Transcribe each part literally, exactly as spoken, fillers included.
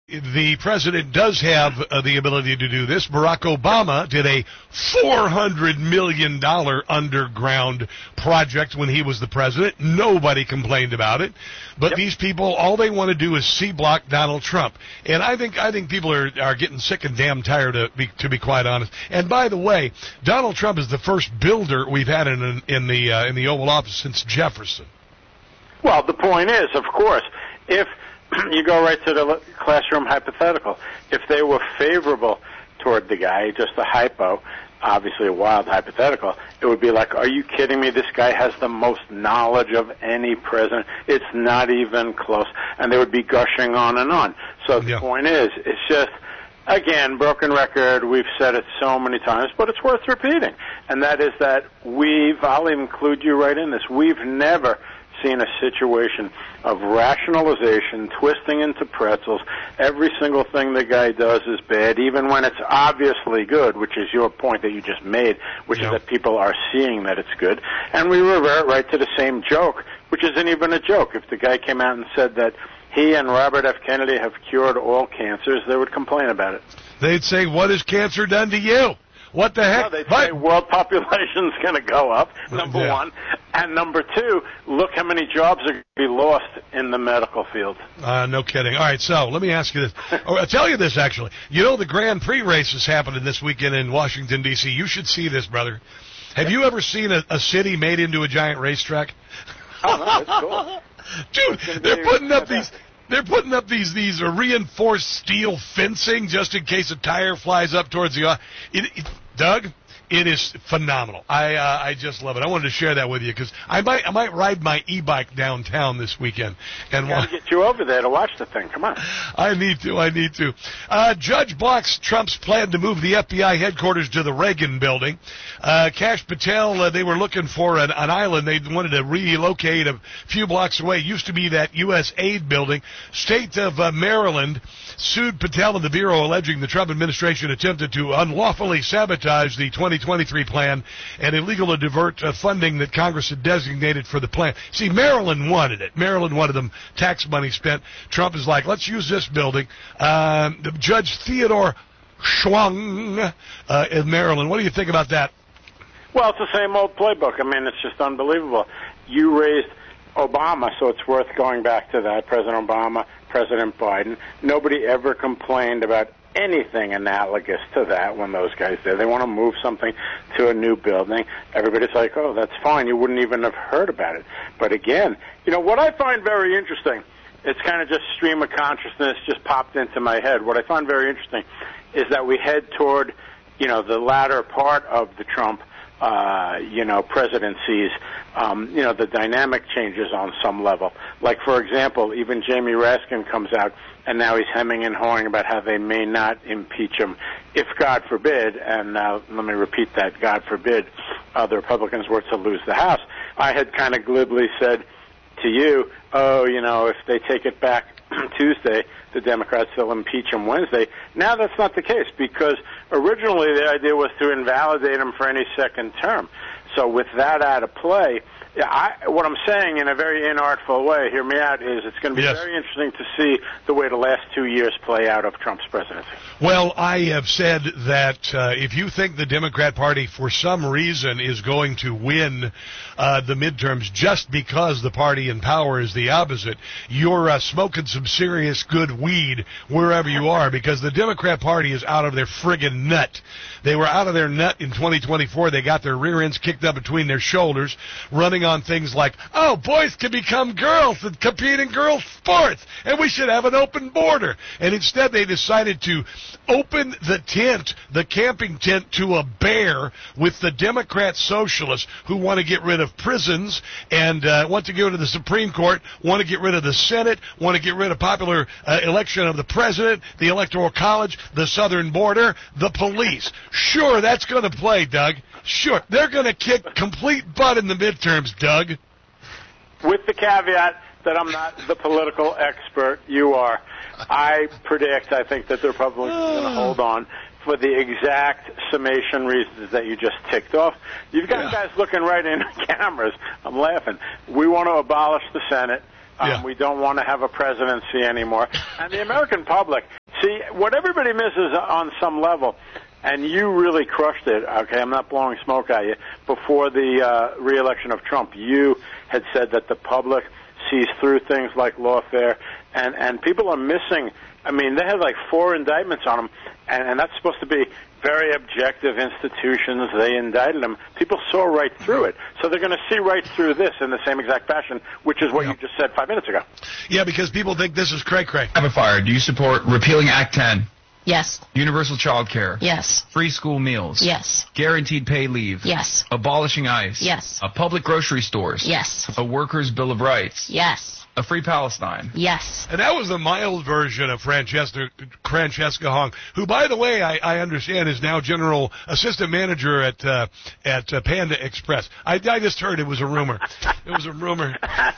The president does have uh, the ability to do this. Barack Obama did a four hundred million dollars underground project when he was the president. Nobody complained about it. But yep. These people, all they want to do is C-block Donald Trump. And I think I think people are, are getting sick and damn tired, of, be, to be quite honest. And by the way, Donald Trump is the first builder we've had in, in, the, uh, in the Oval Office since Jefferson. Well, the point is, of course, if you go right to the classroom hypothetical. If they were favorable toward the guy, just a hypo, obviously a wild hypothetical, it would be like, are you kidding me? This guy has the most knowledge of any president. It's not even close. And they would be gushing on and on. So the yeah. point is, it's just, again, broken record. We've said it so many times, but it's worth repeating. And that is that we've, I'll include you right in this, we've never seen a situation of rationalization, twisting into pretzels. Every single thing the guy does is bad, even when it's obviously good, which is your point that you just made, which yep. is that people are seeing that it's good. And we revert right to the same joke, which isn't even a joke. If the guy came out and said that he and Robert F. Kennedy have cured all cancers, they would complain about it. They'd say, what has cancer done to you? What the heck? No, they say world population's going to go up, number yeah. one. And number two, look how many jobs are going to be lost in the medical field. Uh, no kidding. All right, so let me ask you this. Or I'll tell you this, actually. You know the Grand Prix race is happening this weekend in Washington, D C You should see this, brother. Have yep. you ever seen a, a city made into a giant racetrack? Oh, no, that's cool. Dude, they're putting up these... They're putting up these these uh, reinforced steel fencing just in case a tire flies up towards the. Uh, it, it, Doug, it is phenomenal. I uh, I just love it. I wanted to share that with you because I might I might ride my e-bike downtown this weekend and wa- get you over there to watch the thing. Come on. I need to. I need to. Uh, Judge blocks Trump's plan to move the F B I headquarters to the Reagan Building. Uh, Kash Patel, uh, they were looking for an, an island. They wanted to relocate a few blocks away. It used to be that U S Aid building. State of uh, Maryland sued Patel and the Bureau, alleging the Trump administration attempted to unlawfully sabotage the twenty twenty-three plan and illegal to divert uh, funding that Congress had designated for the plan. See, Maryland wanted it. Maryland wanted them tax money spent. Trump is like, let's use this building. Um, the Judge Theodore Schwung uh, in Maryland. What do you think about that? Well, it's the same old playbook. I mean, it's just unbelievable. You raised Obama, so it's worth going back to that. President Obama, President Biden. Nobody ever complained about anything analogous to that when those guys did. They want to move something to a new building. Everybody's like, oh, that's fine. You wouldn't even have heard about it. But again, you know, what I find very interesting, it's kind of just stream of consciousness just popped into my head. What I find very interesting is that we head toward, you know, the latter part of the Trump Uh, you know, presidencies, um, you know, the dynamic changes on some level. Like, for example, even Jamie Raskin comes out, and now he's hemming and hawing about how they may not impeach him if, God forbid, and uh, let me repeat that, God forbid, uh, the Republicans were to lose the House. I had kind of glibly said to you, oh, you know, if they take it back Tuesday, the Democrats will impeach him Wednesday. Now that's not the case because originally the idea was to invalidate him for any second term. So with that out of play, yeah, I, what I'm saying in a very inartful way, hear me out, is it's going to be yes. very interesting to see the way the last two years play out of Trump's presidency. Well, I have said that uh, if you think the Democrat Party for some reason is going to win uh, the midterms just because the party in power is the opposite, you're uh, smoking some serious good weed wherever you are because the Democrat Party is out of their friggin' nut. They were out of their nut in twenty twenty-four. They got their rear ends kicked up between their shoulders, running on things like, oh, boys can become girls and compete in girls' sports, and we should have an open border. And instead they decided to open the tent, the camping tent, to a bear with the Democrat socialists who want to get rid of prisons and uh, want to go to the Supreme Court, want to get rid of the Senate, want to get rid of popular uh, election of the president, the Electoral College, the southern border, the police. Sure, that's going to play, Doug. Sure, they're going to kick complete butt in the midterms, Doug. With the caveat that I'm not the political expert you are, I predict, I think that they're probably going to hold on for the exact summation reasons that you just ticked off. You've got yeah. guys looking right in the cameras. I'm laughing. We want to abolish the Senate. Um, yeah. We don't want to have a presidency anymore. And the American public, See, what everybody misses on some level, and you really crushed it, okay, I'm not blowing smoke at you, before the uh, re-election of Trump, you had said that the public sees through things like lawfare, and, and people are missing, I mean, they had like four indictments on them, and, and that's supposed to be very objective institutions. They indicted them. People saw right through it. So they're going to see right through this in the same exact fashion, which is what yeah. you just said five minutes ago. Yeah, because people think this is cray-cray. Rapid fire. Do you support repealing Act ten? Yes. Universal child care? Yes. Free school meals? Yes. Guaranteed paid leave? Yes. Abolishing ICE? Yes. A public grocery stores? Yes. A workers' bill of rights? Yes. A free Palestine? Yes. And that was the mild version of Francesca, Francesca Hong, who, by the way, I, I understand is now general assistant manager at uh, at uh, Panda Express. I, I just heard it was a rumor. It was a rumor.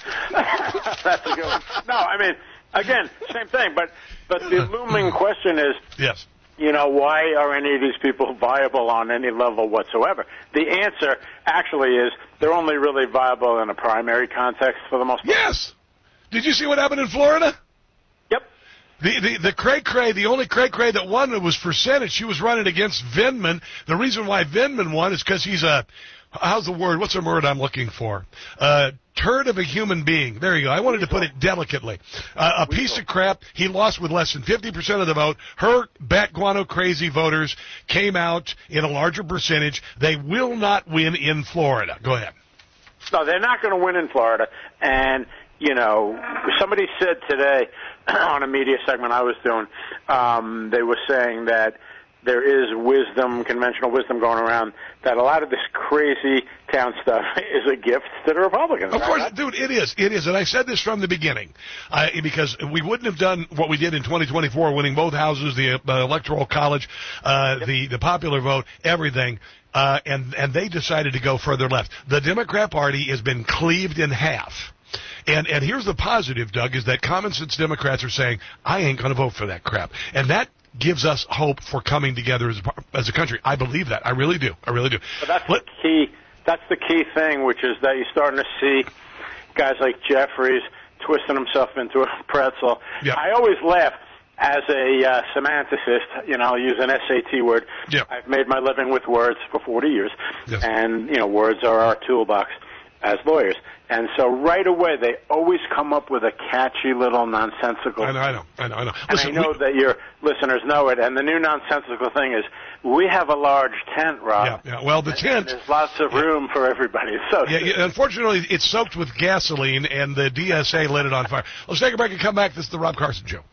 That's a good one. No, I mean, again, same thing, but but the looming question is, yes, you know, why are any of these people viable on any level whatsoever? The answer actually is they're only really viable in a primary context for the most part. Yes. Did you see what happened in Florida? Yep. The the the cray-cray, the only cray-cray that won was for Senate. She was running against Vindman. The reason why Vindman won is because he's a, how's the word? What's the word I'm looking for? Uh, turd of a human being. There you go. I wanted to put it delicately. Uh, a piece of crap. He lost with less than fifty percent of the vote. Her bat guano crazy voters came out in a larger percentage. They will not win in Florida. Go ahead. No, they're not going to win in Florida. And, you know, somebody said today on a media segment I was doing, um, they were saying that there is wisdom, conventional wisdom going around, that a lot of this crazy town stuff is a gift to the Republicans. Of course, dude, it is. It is. And I said this from the beginning, uh, because we wouldn't have done what we did in twenty twenty-four, winning both houses, the uh, Electoral College, uh, yep. the, the popular vote, everything. Uh, and, and they decided to go further left. The Democrat Party has been cleaved in half. And, and here's the positive, Doug, is that common sense Democrats are saying, I ain't going to vote for that crap. And that gives us hope for coming together as a, as a country. I believe that. I really do. I really do. But that's Let, the key. That's the key thing, which is that you're starting to see guys like Jeffries twisting himself into a pretzel. Yep. I always laugh. As a uh, semanticist, you know, I'll use an S A T word. Yep. I've made my living with words for forty years. Yes. And, you know, words are our toolbox as lawyers. And so right away, they always come up with a catchy little nonsensical. I know, I know, I know. I know, and Listen, I know we, that your listeners know it. And the new nonsensical thing is, we have a large tent, Rob. Yeah, yeah. Well, the tent. There's lots of room yeah. for everybody. So yeah, yeah, unfortunately, it's soaked with gasoline, and the D S A lit it on fire. Let's take a break and come back. This is the Rob Carson Show.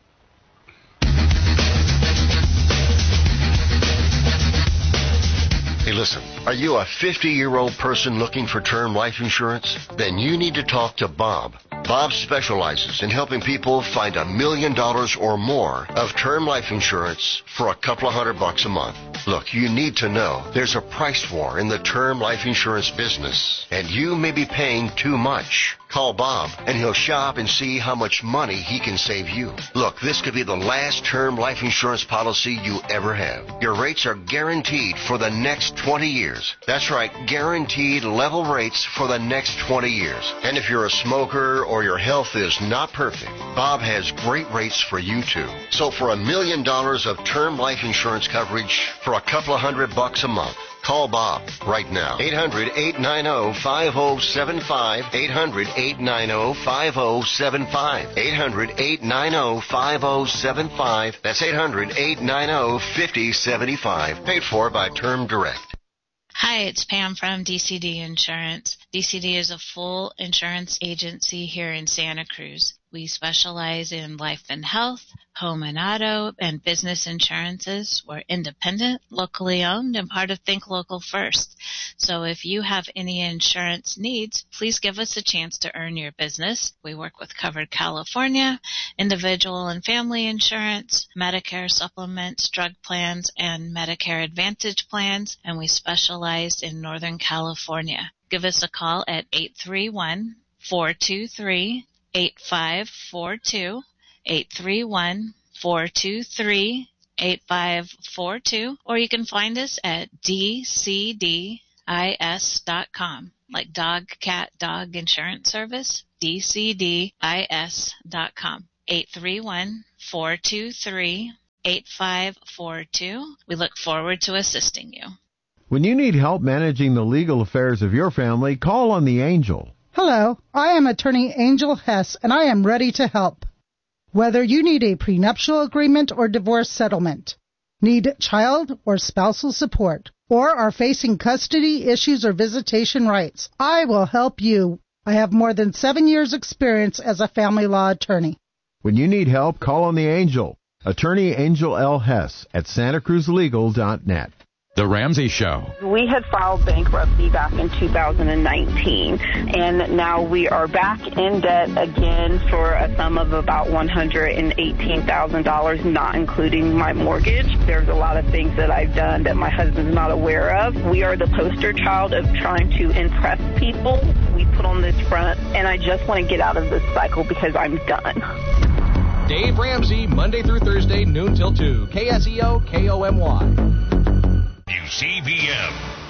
Hey, listen, are you a fifty-year-old person looking for term life insurance? Then you need to talk to Bob. Bob specializes in helping people find a million dollars or more of term life insurance for a couple of hundred bucks a month. Look, you need to know there's a price war in the term life insurance business, and you may be paying too much. Call Bob, and he'll shop and see how much money he can save you. Look, this could be the last term life insurance policy you ever have. Your rates are guaranteed for the next twenty years. That's right, guaranteed level rates for the next twenty years. And if you're a smoker or your health is not perfect, Bob has great rates for you too. So for a million dollars of term life insurance coverage for a couple of hundred bucks a month, call Bob right now. eight hundred, eight nine zero, five zero seven five. eight hundred, eight nine zero, five zero seven five. eight hundred, eight nine zero, five zero seven five. That's eight hundred, eight nine zero, five zero seven five. Paid for by Term Direct. Hi, it's Pam from D C D Insurance. D C D is a full insurance agency here in Santa Cruz. We specialize in life and health, home and auto, and business insurances. We're independent, locally owned, and part of Think Local First. So if you have any insurance needs, please give us a chance to earn your business. We work with Covered California, individual and family insurance, Medicare supplements, drug plans, and Medicare Advantage plans, and we specialize in Northern California. Give us a call at eight three one, four two three, eight five four two, eight three one, four two three, eight five four two, or you can find us at d c d i s dot com, like dog, cat, dog insurance service, d c d i s dot com, eight three one, four two three, eight five four two. We look forward to assisting you. When you need help managing the legal affairs of your family, call on the Angel. Hello, I am attorney Angel Hess, and I am ready to help. Whether you need a prenuptial agreement or divorce settlement, need child or spousal support, or are facing custody issues or visitation rights, I will help you. I have more than seven years' experience as a family law attorney. When you need help, call on the Angel. Attorney Angel L. Hess at santa cruz legal dot net. The Ramsey Show. We had filed bankruptcy back in two thousand nineteen, and now we are back in debt again for a sum of about one hundred eighteen thousand dollars, not including my mortgage. There's a lot of things that I've done that my husband's not aware of. We are the poster child of trying to impress people. We put on this front, and I just want to get out of this cycle because I'm done. Dave Ramsey, Monday through Thursday, noon till two. K S E O, K O M Y. W C B M.